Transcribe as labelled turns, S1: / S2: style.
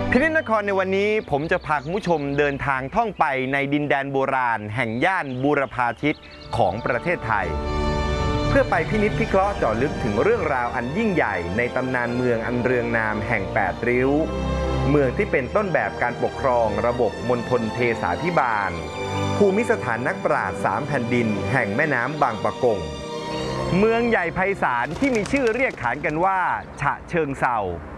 S1: พินิจนครในวันนี้ผมจะพาคุณผู้ชมเดินทางท่องไปในดินแดนโบราณแห่งย่านบูรพาทิตของประเทศไทยเพื่อไปพินิจพิเคราะห์เจาะลึกถึงเรื่องราวอันยิ่งใหญ่ในตำนานเมืองอันเรืองนามแห่ง8ริ้วเมืองที่เป็นต้นแบบการปกครองระบบมณฑลเทสาภิบาลภูมิสถานนักปราชญ์3แผ่นดินแห่งแม่น้ำบางปะกงเมืองใหญ่ไพศาลที่มีชื่อเรียกขานกันว่าฉะเชิงเทรา